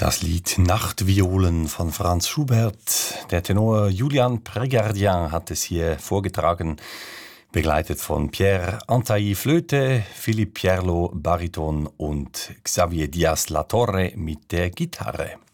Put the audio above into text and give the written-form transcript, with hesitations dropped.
Das Lied Nachtviolen von Franz Schubert. Der Tenor Julian Prégardien hat es hier vorgetragen, begleitet von Pierre Antailly Flöte, Philippe Pierlo Bariton und Xavier Diaz Latorre mit der Gitarre.